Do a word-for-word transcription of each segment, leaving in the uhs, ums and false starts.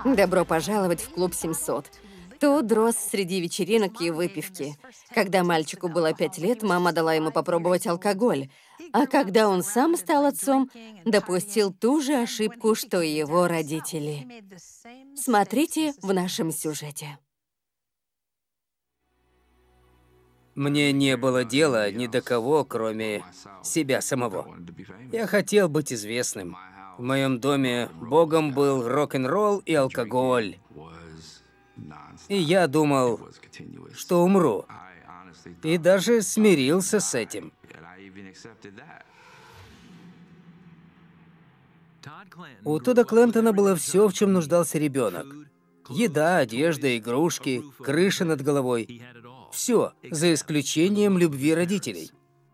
Добро пожаловать в клуб семьсот. Тут рос среди вечеринок и выпивки. Когда мальчику было пять лет, мама дала ему попробовать алкоголь. А когда он сам стал отцом, допустил ту же ошибку, что и его родители. Смотрите в нашем сюжете. Мне не было дела ни до кого, кроме себя самого. Я хотел быть известным. В моем доме богом был рок-н-ролл и алкоголь. И я думал, что умру. И даже смирился с этим. У Тодда Клентона было все, в чем нуждался ребенок. Еда, одежда, игрушки, крыша над головой. Все, за исключением любви родителей.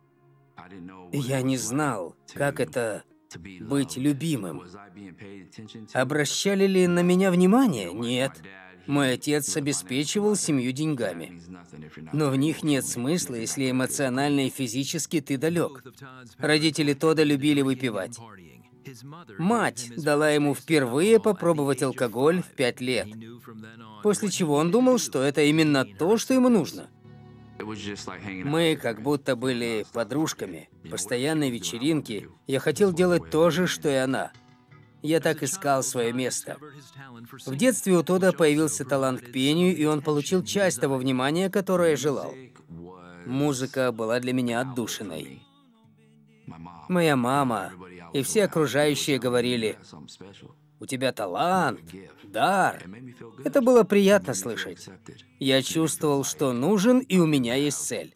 Я не знал, как это быть любимым. Обращали ли на меня внимание? Нет. Мой отец обеспечивал семью деньгами. Но в них нет смысла, если эмоционально и физически ты далек. Родители Тодда любили выпивать. Мать дала ему впервые попробовать алкоголь в пять лет, после чего он думал, что это именно то, что ему нужно. Мы как будто были подружками, постоянные вечеринки. Я хотел делать то же, что и она. Я так искал свое место. В детстве у Тодда появился талант к пению, и он получил часть того внимания, которое желал. Музыка была для меня отдушиной. Моя мама и все окружающие говорили: «У тебя талант, дар». Это было приятно слышать. Я чувствовал, что нужен, и у меня есть цель.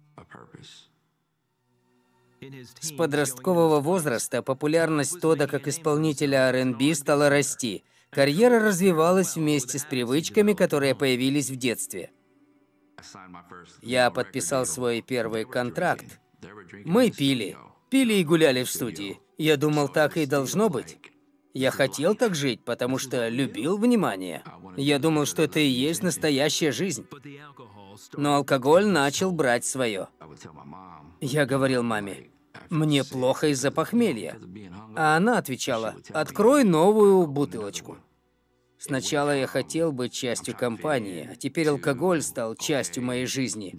С подросткового возраста популярность Тодда как исполнителя ар энд би стала расти. Карьера развивалась вместе с привычками, которые появились в детстве. Я подписал свой первый контракт. Мы пили. Пили и гуляли в студии. Я думал, так и должно быть. Я хотел так жить, потому что любил внимание. Я думал, что это и есть настоящая жизнь. Но алкоголь начал брать свое. Я говорил маме: «Мне плохо из-за похмелья». А она отвечала: «Открой новую бутылочку». Сначала я хотел быть частью компании, а теперь алкоголь стал частью моей жизни.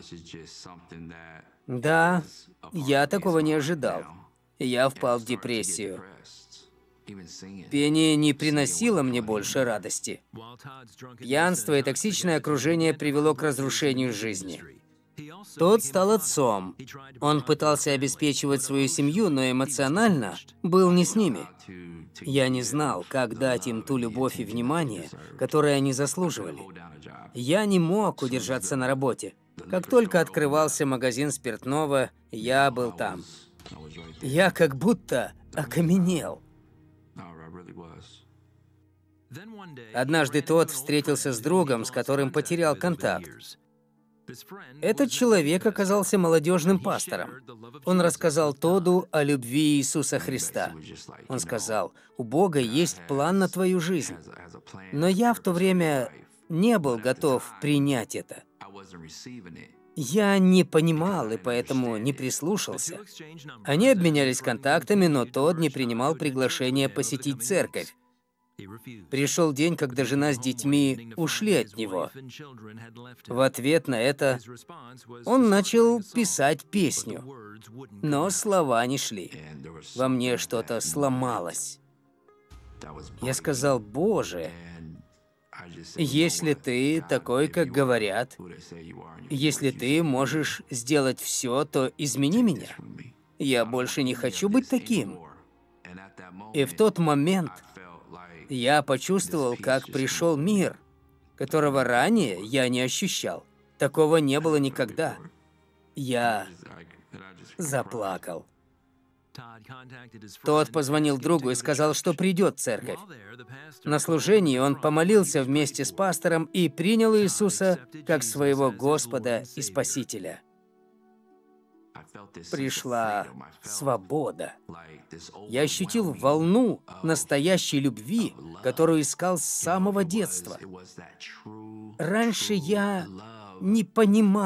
Да, я такого не ожидал. Я впал в депрессию. Пение не приносило мне больше радости. Пьянство и токсичное окружение привело к разрушению жизни. Тодд стал отцом. Он пытался обеспечивать свою семью, но эмоционально был не с ними. Я не знал, как дать им ту любовь и внимание, которые они заслуживали. Я не мог удержаться на работе. Как только открывался магазин спиртного, я был там. Я как будто окаменел. Однажды Тодд встретился с другом, с которым потерял контакт. Этот человек оказался молодежным пастором. Он рассказал Тодду о любви Иисуса Христа. Он сказал: «У Бога есть план на твою жизнь». Но я в то время не был готов принять это. Я не понимал и поэтому не прислушался. Они обменялись контактами, но Тодд не принимал приглашение посетить церковь. Пришел день, когда жена с детьми ушли от него. В ответ на это он начал писать песню, но слова не шли. Во мне что-то сломалось. Я сказал: «Боже, если ты такой, как говорят, если ты можешь сделать все, то измени меня. Я больше не хочу быть таким». И в тот момент я почувствовал, как пришел мир, которого ранее я не ощущал. Такого не было никогда. Я заплакал. Тодд позвонил другу и сказал, что придет в церковь. На служении он помолился вместе с пастором и принял Иисуса как своего Господа и Спасителя. Пришла свобода. Я ощутил волну настоящей любви, которую искал с самого детства. Раньше я не понимал,